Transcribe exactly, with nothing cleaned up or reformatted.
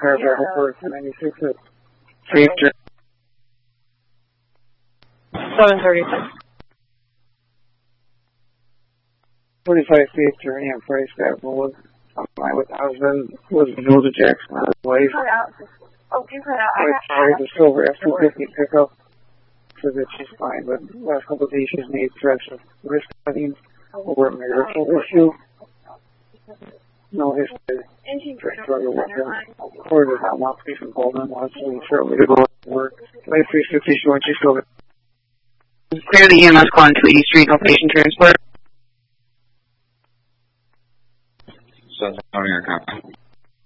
car back at work for ninety-six at Safe Journey. seven thirty-six. forty-five Safe Journey on Price Avenue. My husband was in the village of Jackson. My wife. Oh, you cut out. I tried the silver F two fifty pickup. Said that she's fine, but the last couple of days she's made threats of wrist cutting over a marital issue. No history. Just struggle with her. Or does not want police involvement. Wants to shortly to go to work. Life three fifty, she wants you still. Clear the E M S call on two eighty Street, no patient transport. So, having your copy.